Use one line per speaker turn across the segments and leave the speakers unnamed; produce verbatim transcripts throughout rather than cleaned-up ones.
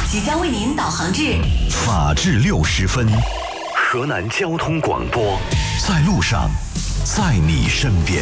即将为您导航至
法治六十分，河南交通广播，在路上，在你身边。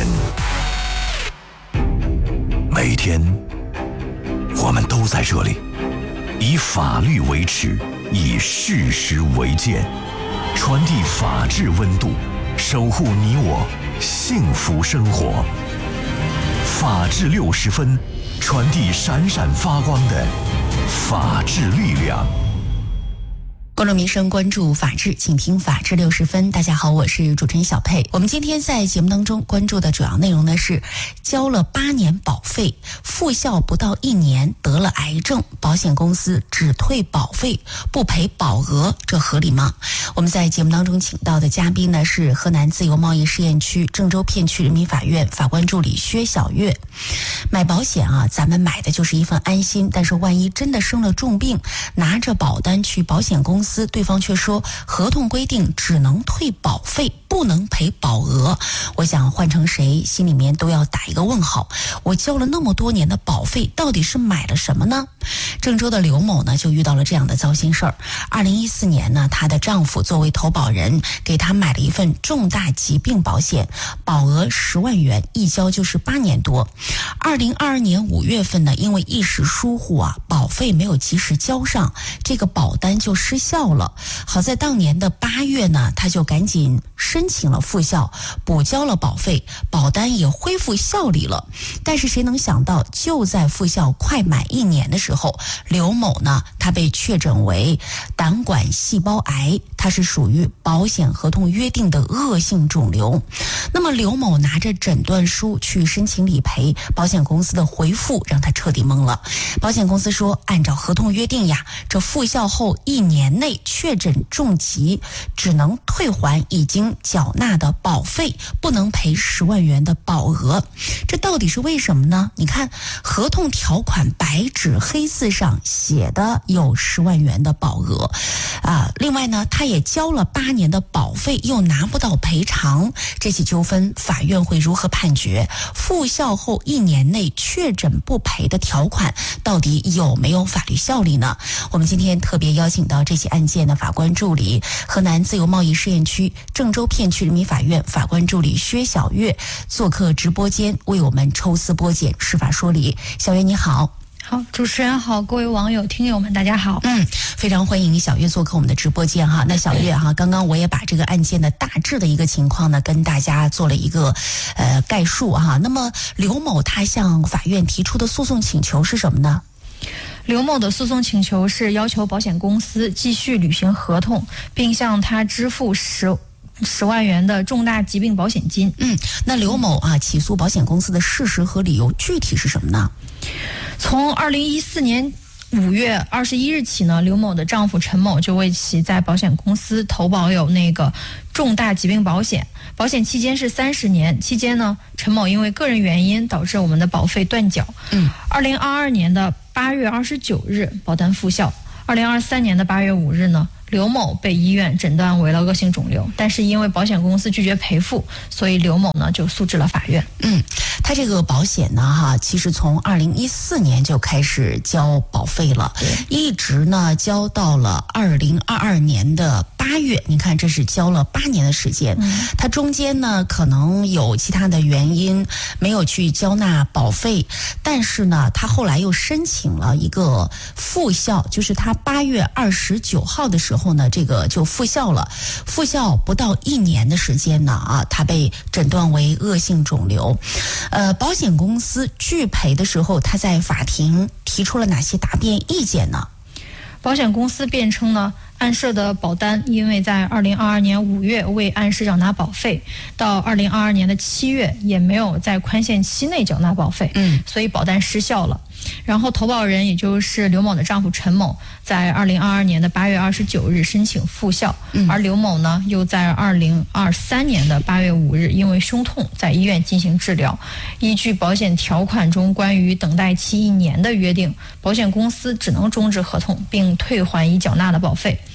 每天，我们都在这里，以法律为尺，以事实为鉴，传递法治温度，守护你我幸福生活。法治六十分，传递闪闪发光的法治力量。
关注民生，关注法治，请听法治六十分。大家好，我是主持人小佩。我们今天在节目当中关注的主要内容呢是交了八年保费，复效不到一年得了癌症，保险公司只退保费不赔保额，这合理吗？我们在节目当中请到的嘉宾呢是河南自由贸易试验区郑州片区人民法院法官助理薛晓月。买保险啊，咱们买的就是一份安心，但是万一真的生了重病，拿着保单去保险公司，对方却说合同规定只能退保费，不能赔保额。我想换成谁心里面都要打一个问号，我交了那么多年的保费，到底是买了什么呢？郑州的刘某呢就遇到了这样的糟心事儿。二零一四年呢，她的丈夫作为投保人给她买了一份重大疾病保险，保额十万元，一交就是八年多。二零二二年五月份呢，因为一时疏忽啊，保费没有及时交上，这个保单就失效了。好在当年的八月呢，他就赶紧申请了复效，补交了保费，保单也恢复效力了。但是谁能想到，就在复效快满一年的时候，刘某呢，他被确诊为胆管细胞癌，他是属于保险合同约定的恶性肿瘤。那么刘某拿着诊断书去申请理赔，保险公司的回复让他彻底懵了。保险公司说，按照合同约定呀，这复效后一年内确诊重疾，只能退还已经缴纳的保费，不能赔十万元的保额。这到底是为什么呢？你看合同条款白纸黑字上写的有十万元的保额啊，另外呢，他也交了八年的保费，又拿不到赔偿，这起纠纷法院会如何判决？复效后一年内确诊不赔的条款到底有没有法律效力呢？我们今天特别邀请到这起案件的法官助理，河南自由贸易试验区郑州片区人民法院法官助理薛晓月做客直播间，为我们抽丝剥茧，释法说理。小月你好。
好，主持人好，各位网友听友们大家好。
嗯，非常欢迎小月做客我们的直播间哈。那小月哈，刚刚我也把这个案件的大致的一个情况呢跟大家做了一个呃概述哈。那么刘某他向法院提出的诉讼请求是什么呢？
刘某的诉讼请求是要求保险公司继续履行合同，并向他支付十十万元的重大疾病保险金。
嗯，那刘某啊起诉保险公司的事实和理由具体是什么呢？
从二零一四年五月二十一日起呢，刘某的丈夫陈某就为其在保险公司投保有那个重大疾病保险，保险期间是三十年，期间呢，陈某因为个人原因导致我们的保费断缴。嗯，二零二二年的八月二十九日，保单复效。二零二三年的八月五日呢，刘某被医院诊断为了恶性肿瘤，但是因为保险公司拒绝赔付，所以刘某呢就诉至了法院。
嗯，他这个保险呢哈，其实从二零一四年就开始交保费了，一直呢交到了二零二二年的八月。你看，这是交了八年的时间。嗯，他中间呢可能有其他的原因没有去交纳保费，但是呢，他后来又申请了一个复效，就是他八月二十九号的时候呢，这个就复效了。复效不到一年的时间呢，啊，他被诊断为恶性肿瘤。呃，保险公司拒赔的时候，他在法庭提出了哪些答辩意见呢？
保险公司辩称呢，按涉的保单因为在二零二二年五月未按时缴纳保费，到二零二二年的七月也没有在宽限期内缴纳保费，嗯，所以保单失效了。然后投保人也就是刘某的丈夫陈某，在二零二二年的八月二十九日申请复效，嗯、而刘某呢又在二零二三年的八月五日因为胸痛在医院进行治疗。依据保险条款中关于等待期一年的约定，保险公司只能终止合同并退还已缴纳的保费。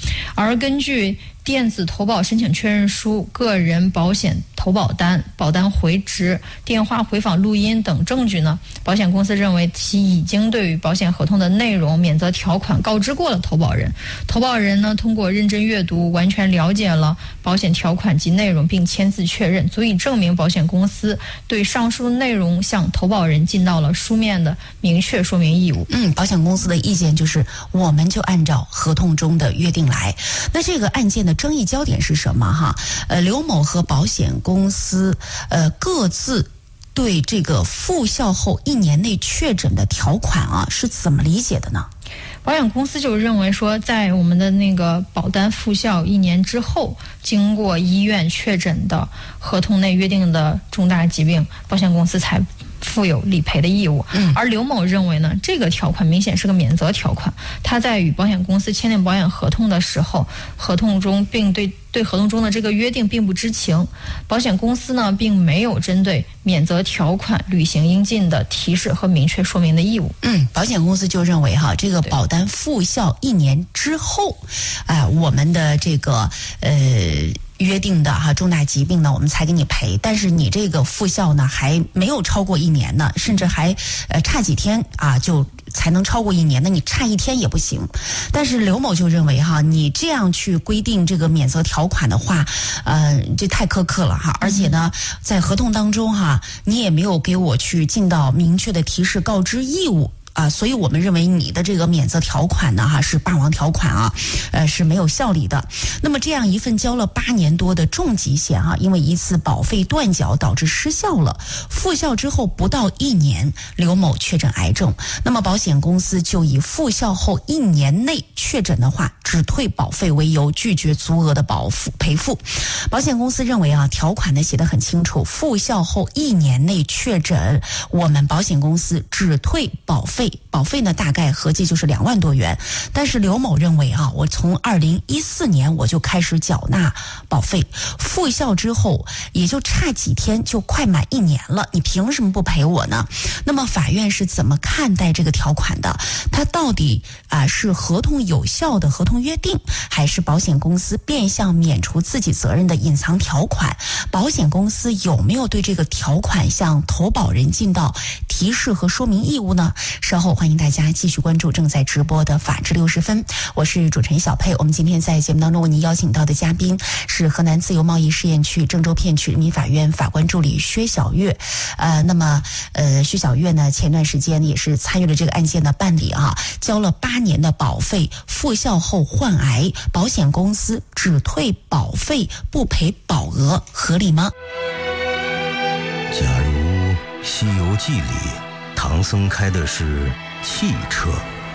而根据电子投保申请确认书、个人保险投保单、保单回执、电话回访录音等证据呢，保险公司认为其已经对于保险合同的内容、免责条款告知过了投保人。投保人呢，通过认真阅读，完全了解了保险条款及内容，并签字确认，足以证明保险公司对上述内容向投保人尽到了书面的明确说明义务。
嗯，保险公司的意见就是我们就按照合同中的约定来。那这个案件的争议焦点是什么哈？呃，刘某和保险公司呃各自对这个复效后一年内确诊的条款啊是怎么理解的呢？
保险公司就认为说，在我们的那个保单复效一年之后，经过医院确诊的合同内约定的重大疾病，保险公司才负有理赔的义务。
嗯，
而刘某认为呢，这个条款明显是个免责条款，他在与保险公司签订保险合同的时候，合同中并对对合同中的这个约定并不知情，保险公司呢并没有针对免责条款履行应尽的提示和明确说明的义务。
嗯，保险公司就认为哈，这个保单复效一年之后，哎、呃，我们的这个呃。约定的哈重大疾病呢，我们才给你赔，但是你这个复效呢还没有超过一年呢，甚至还呃差几天啊就才能超过一年，那你差一天也不行。但是刘某就认为哈，你这样去规定这个免责条款的话，呃，这太苛刻了哈，而且呢，在合同当中哈，你也没有给我去尽到明确的提示告知义务。啊，所以我们认为你的这个免责条款呢，哈是霸王条款啊，呃是没有效力的。那么这样一份交了八年多的重疾险啊，因为一次保费断缴导致失效了，复效之后不到一年，刘某确诊癌症，那么保险公司就以复效后一年内确诊的话只退保费为由，拒绝足额的保付赔付。保险公司认为啊，条款呢写得很清楚，复效后一年内确诊，我们保险公司只退保费。保费呢大概合计就是两万多元，但是刘某认为啊，我从二零一四年我就开始缴纳保费，复效之后也就差几天就快满一年了，你凭什么不赔我呢？那么法院是怎么看待这个条款的？它到底啊是合同有效的合同约定，还是保险公司变相免除自己责任的隐藏条款？保险公司有没有对这个条款向投保人尽到提示和说明义务呢？稍后欢迎大家继续关注正在直播的法治六十分，我是主持人小佩。我们今天在节目当中为您邀请到的嘉宾是河南自由贸易试验区郑州片区人民法院法官助理薛晓月。呃，那么呃，薛晓月呢，前段时间也是参与了这个案件的办理啊，交了八年的保费，复效后患癌，保险公司只退保费不赔保额，合理吗？
假如《西游记》里唐僧开的是汽车，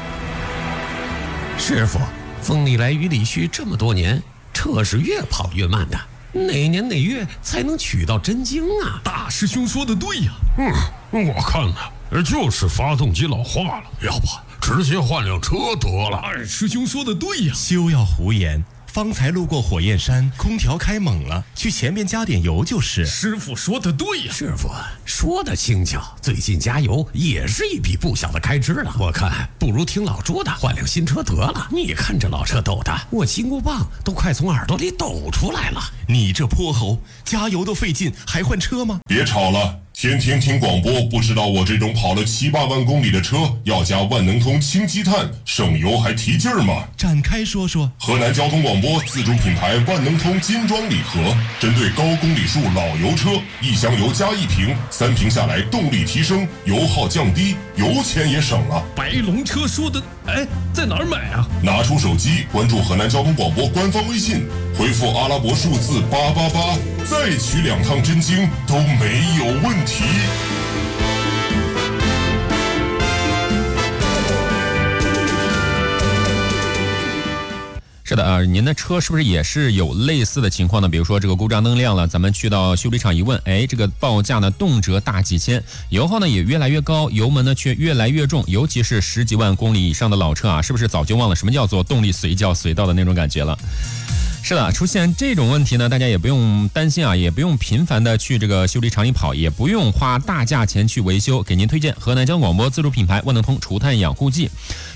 师傅，风里来雨里去这么多年，车是越跑越慢的，哪年哪月才能取到真经啊？
大师兄说的对呀、啊，嗯，我看呢，就是发动机老化了，要不直接换辆车得了。二师兄说的对呀、啊，
休要胡言。方才路过火焰山，空调开猛了，去前面加点油就是。
师傅说的对呀、啊，
师傅说的轻巧，最近加油也是一笔不小的开支了。我看不如听老朱的，换辆新车得了。你看这老车抖的，我金箍棒都快从耳朵里抖出来了。
你这泼猴，加油都费劲，还换车吗？
别吵了。天天听广播，不知道我这种跑了七八万公里的车要加万能通氢积碳，省油还提劲儿吗？
展开说说。
河南交通广播自主品牌万能通金装礼盒，针对高公里数老油车，一箱油加一瓶，三瓶下来动力提升，油耗降低，油钱也省了。
白龙车说的，哎，在哪儿买啊？
拿出手机，关注河南交通广播官方微信，回复阿拉伯数字八八八，再取两趟真经都没有问题。
是的啊，您的车是不是也是有类似的情况呢？比如说这个故障灯亮了，咱们去到修理厂一问，哎，这个报价呢动辄大几千，油耗呢也越来越高，油门呢却越来越重，尤其是十几万公里以上的老车啊，是不是早就忘了什么叫做动力随叫随到的那种感觉了？是的，出现这种问题呢，大家也不用担心啊，也不用频繁的去这个修理厂里跑，也不用花大价钱去维修。给您推荐河南交通广播自主品牌万能通除碳养护剂。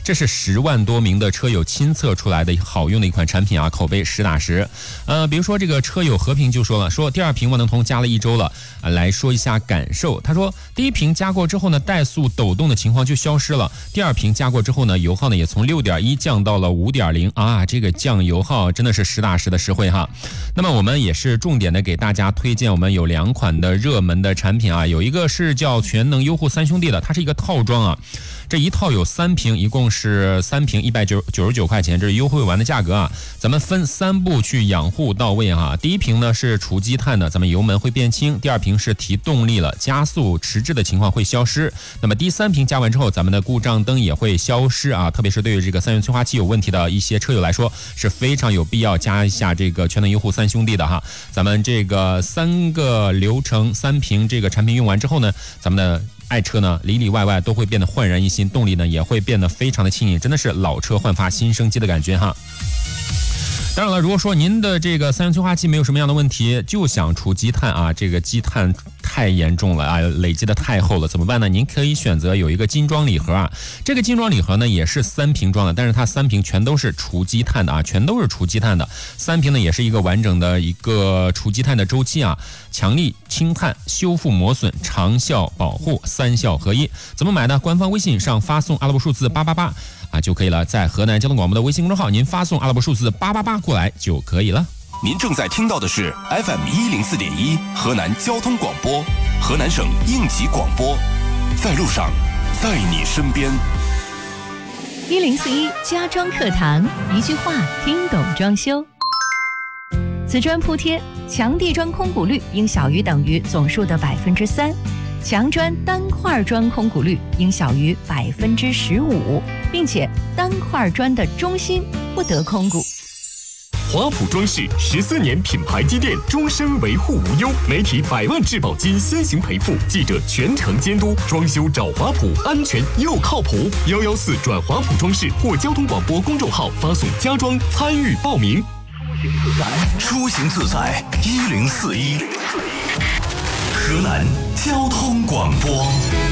这是十万多名的车友亲测出来的好用的一款产品啊，口碑实打实。呃，比如说这个车友和平就说了，说第二瓶万能通加了一周了啊，来说一下感受。他说第一瓶加过之后呢，怠速抖动的情况就消失了。第二瓶加过之后呢，油耗呢也从 六点一 降到了 五点零 啊，这个降油耗真的是实打实的实惠哈。那么我们也是重点的给大家推荐，我们有两款的热门的产品啊，有一个是叫全能优护三兄弟的，它是一个套装啊。这一套有三瓶，一共是三瓶一百九十九块钱，这是优惠完的价格啊。咱们分三步去养护到位哈。第一瓶呢是除积碳的，咱们油门会变轻；第二瓶是提动力了，加速迟滞的情况会消失。那么第三瓶加完之后，咱们的故障灯也会消失啊。特别是对于这个三元催化器有问题的一些车友来说，是非常有必要加一下这个全能优护三兄弟的哈。咱们这个三个流程三瓶这个产品用完之后呢，咱们的爱车呢里里外外都会变得焕然一新，动力呢也会变得非常的轻盈，真的是老车焕发新生机的感觉哈。当然了，如果说您的这个三元催化器没有什么样的问题，就想除积碳啊，这个积碳太严重了啊，累积的太厚了，怎么办呢？您可以选择有一个精装礼盒啊，这个精装礼盒呢也是三瓶装的，但是它三瓶全都是除积碳的啊，全都是除积碳的。三瓶呢也是一个完整的一个除积碳的周期啊，强力清碳、修复磨损、长效保护，三效合一。怎么买呢？官方微信上发送阿拉伯数字八八八。啊，就可以了。在河南交通广播的微信公众号，您发送阿拉伯数字八八八过来就可以了。
您正在听到的是 F M 一零四点一河南交通广播，河南省应急广播，在路上，在你身边。
一零四一家装课堂，一句话听懂装修。瓷砖铺贴，墙地砖空鼓率应小于等于总数的百分之三。墙砖单块砖空鼓率应小于百分之十五，并且单块砖的中心不得空鼓。
华普装饰十四年品牌积淀，终身维护无忧，媒体百万质保金先行赔付，记者全程监督，装修找华普，安全又靠谱。幺幺四转华普装饰或交通广播公众号发送家装参与报名。
出行自在一零四一。河南交通广播。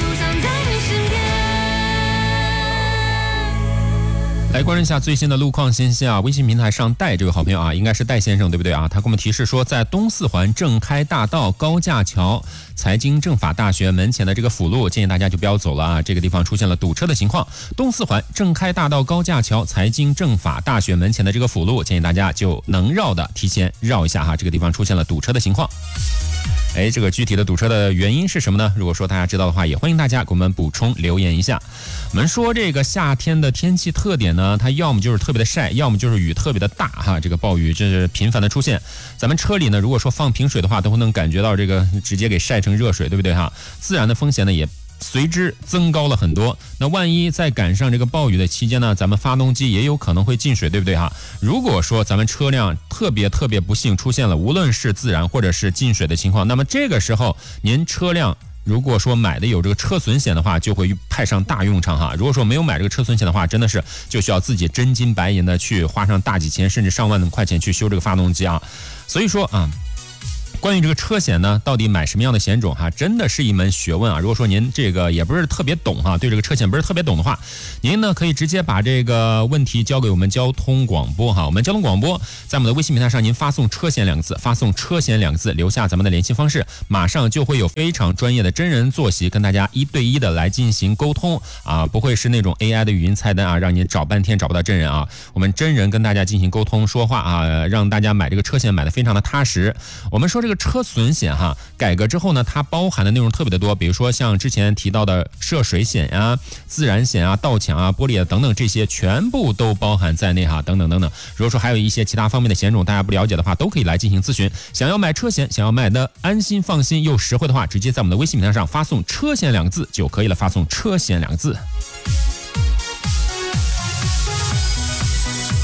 来关注一下最新的路况信息啊！微信平台上戴这位好朋友啊，应该是戴先生对不对啊？他给我们提示说，在东四环正开大道高架桥财经政法大学门前的这个辅路，建议大家就不要走了啊！这个地方出现了堵车的情况。东四环正开大道高架桥财经政法大学门前的这个辅路，建议大家就能绕的提前绕一下哈，这个地方出现了堵车的情况。哎，这个具体的堵车的原因是什么呢？如果说大家知道的话，也欢迎大家给我们补充留言一下。我们说这个夏天的天气特点呢，它要么就是特别的晒，要么就是雨特别的大哈，这个暴雨这是频繁的出现。咱们车里呢，如果说放瓶水的话，都会能感觉到这个直接给晒成热水，对不对哈？自然的风险呢也随之增高了很多。那万一再赶上这个暴雨的期间呢，咱们发动机也有可能会进水，对不对哈？如果说咱们车辆特别特别不幸出现了无论是自燃或者是进水的情况，那么这个时候您车辆如果说买的有这个车损险的话，就会派上大用场哈。如果说没有买这个车损险的话，真的是就需要自己真金白银的去花上大几千甚至上万块钱去修这个发动机啊。所以说啊，关于这个车险呢，到底买什么样的险种哈，真的是一门学问啊。如果说您这个也不是特别懂哈，对这个车险不是特别懂的话，您呢可以直接把这个问题交给我们交通广播哈。我们交通广播在我们的微信平台上，您发送车险两个字，发送车险两个字，留下咱们的联系方式，马上就会有非常专业的真人坐席跟大家一对一的来进行沟通啊，不会是那种 A I 的语音菜单啊，让您找半天找不到真人啊。我们真人跟大家进行沟通说话啊，让大家买这个车险买的非常的踏实。我们说这个这个车损险哈，改革之后呢，它包含的内容特别的多，比如说像之前提到的涉水险呀、自燃险啊、盗抢啊、玻璃啊等等，这些全部都包含在内哈，等等等等。如果说还有一些其他方面的险种大家不了解的话，都可以来进行咨询。想要买车险，想要买的安心放心又实惠的话，直接在我们的微信平台上发送车险两个字就可以了，发送车险两个字。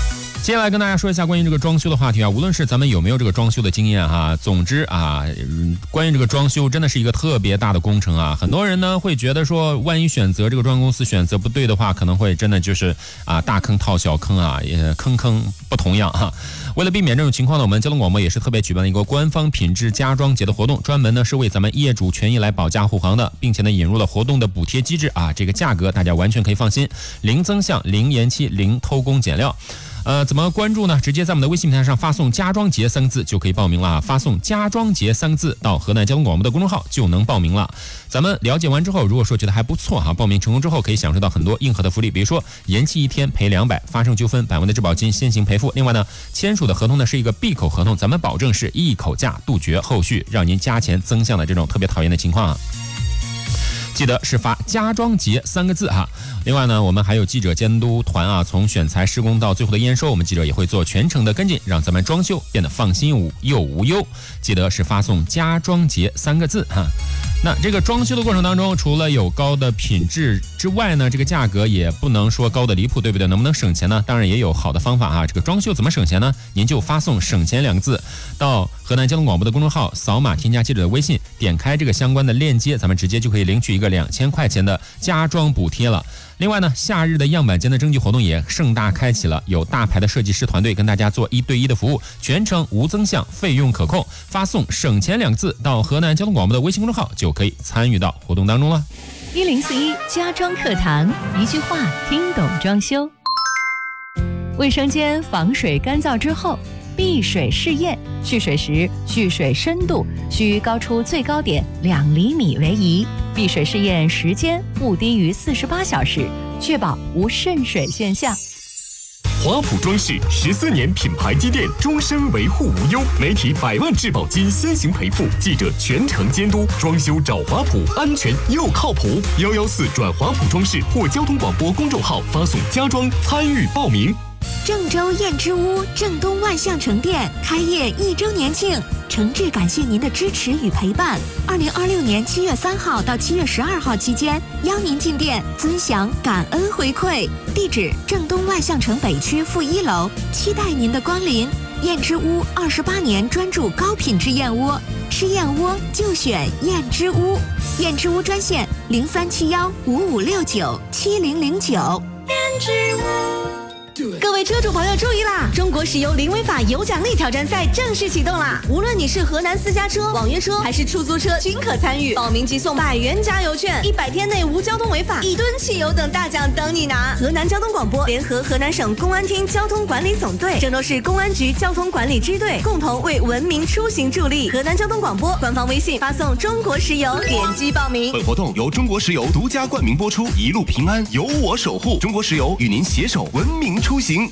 接下来跟大家说一下关于这个装修的话题啊，无论是咱们有没有这个装修的经验哈，总之啊，关于这个装修真的是一个特别大的工程啊。很多人呢会觉得说，万一选择这个装修公司选择不对的话，可能会真的就是啊大坑套小坑啊，也坑坑不同样哈。为了避免这种情况呢，我们交通广播也是特别举办了一个官方品质家装节的活动，专门呢是为咱们业主权益来保驾护航的，并且呢引入了活动的补贴机制啊，这个价格大家完全可以放心，零增项、零延期、零偷工减料。呃，怎么关注呢？直接在我们的微信平台上发送家装节三个字就可以报名了啊！发送家装节三个字到河南交通广播的公众号就能报名了。咱们了解完之后，如果说觉得还不错哈，报名成功之后可以享受到很多硬核的福利，比如说延期一天赔两百，发生纠纷百万的质保金先行赔付。另外呢，签署的合同呢是一个闭口合同，咱们保证是一口价，杜绝后续让您加钱增项的这种特别讨厌的情况啊。记得是发家装节三个字哈。另外呢，我们还有记者监督团啊，从选材施工到最后的验收，我们记者也会做全程的跟进，让咱们装修变得放心又无忧。记得是发送家装节三个字哈。那这个装修的过程当中，除了有高的品质之外呢，这个价格也不能说高的离谱，对不对？能不能省钱呢？当然也有好的方法啊。这个装修怎么省钱呢？您就发送省钱两个字到河南交通广播的公众号，扫码添加记者的微信，点开这个相关的链接，咱们直接就可以领取一个两千块钱的家装补贴了。另外呢，夏日的样板间的征集活动也盛大开启了，有大牌的设计师团队跟大家做一对一的服务，全程无增项，费用可控。发送省钱两个字到河南交通广播的微信公众号就可以参与到活动当中了。
一零四一家装课堂，一句话听懂装修。卫生间防水干燥之后，闭水试验，蓄水时蓄水深度需高出最高点两厘米为宜，闭水试验时间不低于四十八小时，确保无渗水现象。
华普装饰十四年品牌积淀，终身维护无忧，媒体百万质保金先行赔付，记者全程监督，装修找华普，安全又靠谱。幺幺四转华普装饰或交通广播公众号发送家装参与报名。
郑州燕之屋正东万象城店开业一周年庆，诚挚感谢您的支持与陪伴。二零二六年七月三号到七月十二号期间，邀您进店尊享感恩回馈。地址：正东万象城北区负一楼，期待您的光临。燕之屋二十八年专注高品质燕窝，吃燕窝就选燕之屋。燕之屋专线：零三七幺五五六九七零零九。燕之屋。各位车主朋友注意啦！中国石油零违法有奖励挑战赛正式启动啦！无论你是河南私家车、网约车还是出租车，均可参与。报名即送百元加油券，一百天内无交通违法，一吨汽油等大奖等你拿。河南交通广播联合河南省公安厅交通管理总队、郑州市公安局交通管理支队共同为文明出行助力。河南交通广播官方微信发送中国石油，点击报名。
本活动由中国石油独家冠名播出，一路平安由我守护。中国石油与您携手文明出行。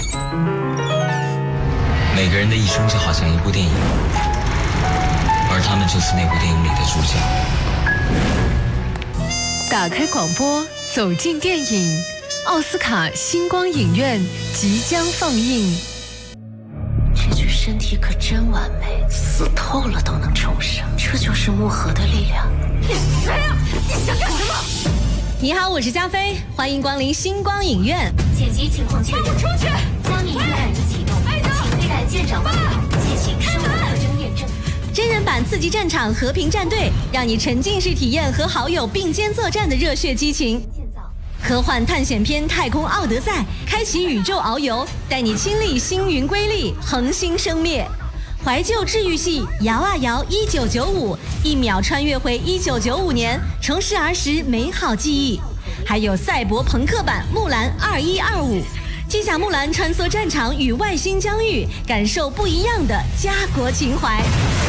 每个人的一生就好像一部电影，而他们就是那部电影里的主角。
打开广播，走进电影，奥斯卡星光影院即将放映。
这具身体可真完美，死透了都能重生，这就是木盒的力量。你是谁啊？你想干什么？
你好，我是加菲，欢迎光临星光影院。
紧急情况确认，
出去！
光影院已启动，请佩戴舰长外套，进行生物特征验证。
真人版刺激战场和平战队，让你沉浸式体验和好友并肩作战的热血激情。科幻探险片《太空奥德赛》，开启宇宙遨游，带你亲历星云瑰丽，恒星生灭。怀旧治愈系摇啊摇一九九五，一秒穿越回一九九五年，重拾儿时美好记忆。还有赛博朋克版木兰二一二五，机甲木兰穿梭战场与外星疆域，感受不一样的家国情怀。